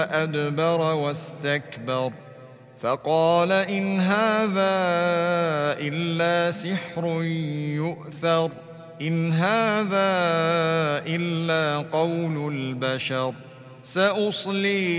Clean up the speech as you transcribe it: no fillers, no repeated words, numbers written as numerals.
أدبر واستكبر فقال إن هذا إلا سحر يؤثر إن هذا إلا قول البشر سأصليه